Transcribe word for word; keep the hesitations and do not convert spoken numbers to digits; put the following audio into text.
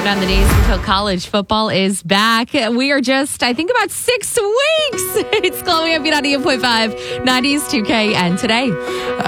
counting down the days until college football is back. We are just, I think, about six weeks. It's Chloe at B ninety-eight point five, nineties two K, and today.